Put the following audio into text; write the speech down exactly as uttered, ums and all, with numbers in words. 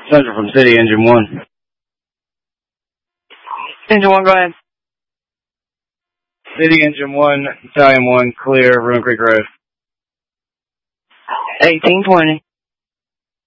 Central from City, Engine one. Engine one, go ahead. City, Engine one, Battalion one, clear, Ruin Creek Road. eighteen twenty.